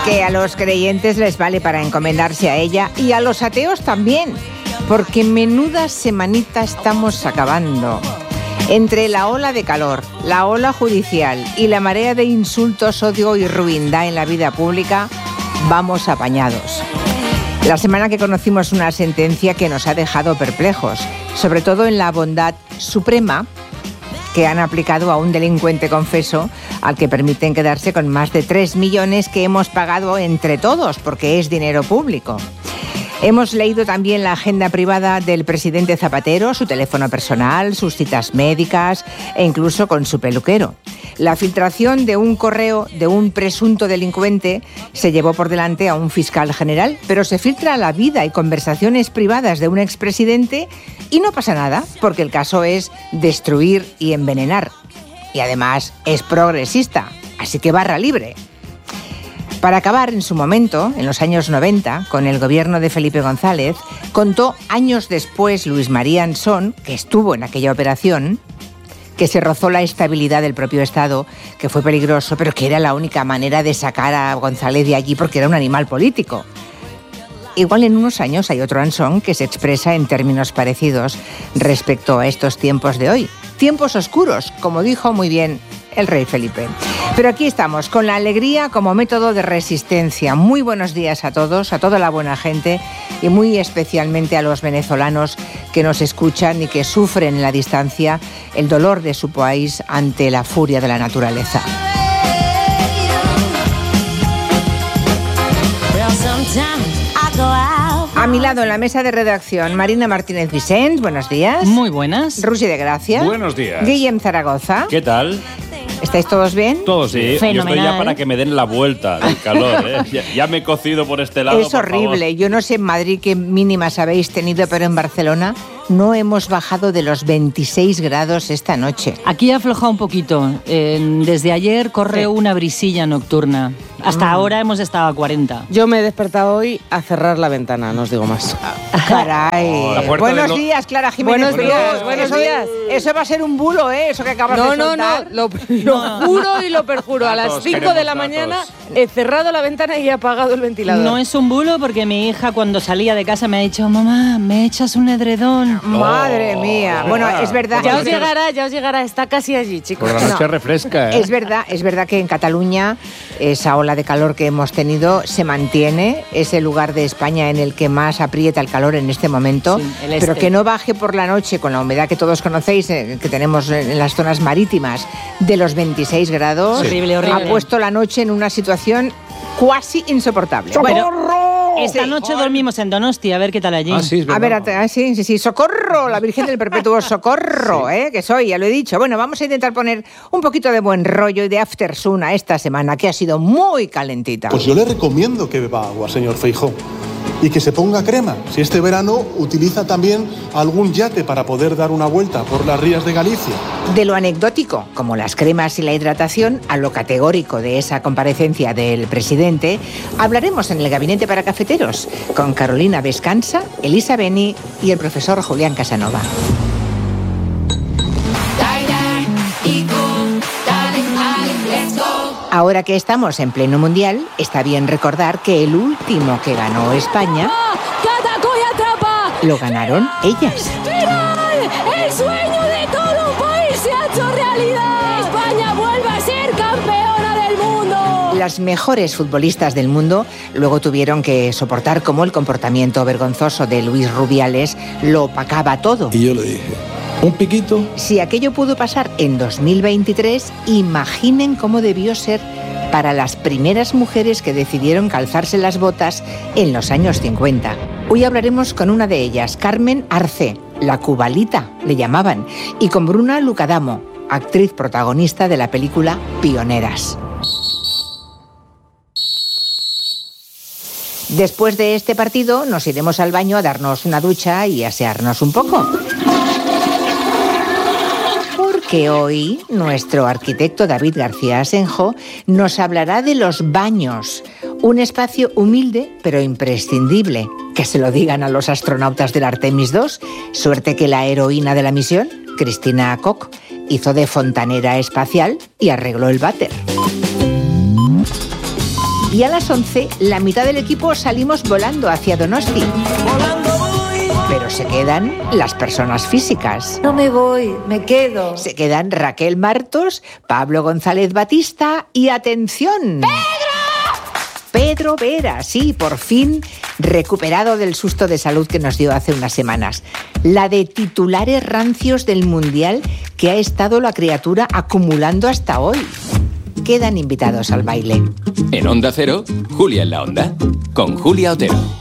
Que a los creyentes les vale para encomendarse a ella y a los ateos también, porque menuda semanita estamos acabando. Entre la ola de calor, la ola judicial y la marea de insultos, odio y ruindad en la vida pública, vamos apañados. La semana que conocimos una sentencia que nos ha dejado perplejos, sobre todo en la bondad suprema que han aplicado a un delincuente confeso al que permiten quedarse con más de 3 millones que hemos pagado entre todos porque es dinero público. Hemos leído también la agenda privada del presidente Zapatero, su teléfono personal, sus citas médicas e incluso con su peluquero. La filtración de un correo de un presunto delincuente se llevó por delante a un fiscal general, pero se filtra la vida y conversaciones privadas de un expresidente y no pasa nada, porque el caso es destruir y envenenar. Y además es progresista, así que barra libre. Para acabar, en su momento, en los años 90, con el gobierno de Felipe González, contó años después Luis María Ansón, que estuvo en aquella operación, que se rozó la estabilidad del propio Estado, que fue peligroso, pero que era la única manera de sacar a González de allí porque era un animal político. Igual en unos años hay otro Ansón que se expresa en términos parecidos respecto a estos tiempos de hoy. Tiempos oscuros, como dijo muy bien el rey Felipe. Pero aquí estamos, con la alegría como método de resistencia. Muy buenos días a todos, a toda la buena gente y muy especialmente a los venezolanos que nos escuchan y que sufren en la distancia el dolor de su país ante la furia de la naturaleza. A mi lado en la mesa de redacción, Marina Martínez Vicens, buenos días. Muy buenas. Rusi de Gracia. Buenos días. Guillem Zaragoza. ¿Qué tal? ¿Estáis todos bien? Todos sí. Fenomenal. Yo estoy ya para que me den la vuelta del calor, ¿eh? Ya me he cocido por este lado. Es horrible. Yo no sé en Madrid qué mínimas habéis tenido, pero en Barcelona no hemos bajado de los 26 grados esta noche. Aquí ha aflojado un poquito. Desde ayer corre una brisilla nocturna. Hasta ahora hemos estado a 40. Yo me he despertado hoy a cerrar la ventana, no os digo más. Caray. Buenos días, Clara Jiménez. Buenos días. Eso va a ser un bulo, ¿eh? Eso que acabas de soltar. Lo juro y lo perjuro. A las 5 de la mañana he cerrado la ventana y he apagado el ventilador. No es un bulo porque mi hija cuando salía de casa me ha dicho: mamá, ¿me echas un edredón? Madre mía. Bueno, es verdad. Ya os llegará, está casi allí, chicos. Por la noche refresca, ¿eh? Es verdad que en Cataluña esa ola de calor que hemos tenido se mantiene. Es el lugar de España en el que más aprieta el calor en este momento. Sí, el este. Pero que no baje por la noche con la humedad que todos conocéis, que tenemos en las zonas marítimas, de los 26 grados. Sí. Horrible. Ha puesto la noche en una situación cuasi insoportable. Bueno, esta noche dormimos en Donosti, a ver qué tal allí. Sí, es A verdad. ver, sí, socorro, la Virgen del Perpetuo Socorro, que soy, ya lo he dicho. Bueno, vamos a intentar poner un poquito de buen rollo y de aftersun a esta semana, que ha sido muy calentita. Pues yo le recomiendo que beba agua, señor Feijóo, y que se ponga crema. Si este verano utiliza también algún yate para poder dar una vuelta por las rías de Galicia. De lo anecdótico, como las cremas y la hidratación, a lo categórico de esa comparecencia del presidente, hablaremos en el Gabinete para Cafeteros con Carolina Vescansa, Elisa Beni y el profesor Julián Casanova. Ahora que estamos en pleno mundial, está bien recordar que el último que ganó España lo ganaron ellas. ¡El sueño de todo un país se ha hecho realidad! ¡España vuelve a ser campeona del mundo! Las mejores futbolistas del mundo luego tuvieron que soportar cómo el comportamiento vergonzoso de Luis Rubiales lo opacaba todo. Y yo le dije, un piquito. Si aquello pudo pasar en 2023, imaginen cómo debió ser para las primeras mujeres que decidieron calzarse las botas en los años 50. Hoy hablaremos con una de ellas, Carmen Arce, la Cubalita, le llamaban, y con Bruna Lucadamo, actriz protagonista de la película Pioneras. Después de este partido nos iremos al baño a darnos una ducha y asearnos un poco. Porque hoy nuestro arquitecto David García Asenjo nos hablará de los baños, un espacio humilde pero imprescindible. Que se lo digan a los astronautas del Artemis II, suerte que la heroína de la misión, Cristina Koch, hizo de fontanera espacial y arregló el váter. Y a las 11, la mitad del equipo salimos volando hacia Donosti. Pero se quedan las personas físicas. No me voy, me quedo. Se quedan Raquel Martos, Pablo González Batista y ¡atención! Pedro Vera, sí, por fin recuperado del susto de salud que nos dio hace unas semanas. La de titulares rancios del Mundial que ha estado la criatura acumulando hasta hoy. Quedan invitados al baile. En Onda Cero, Julia en la Onda, con Julia Otero.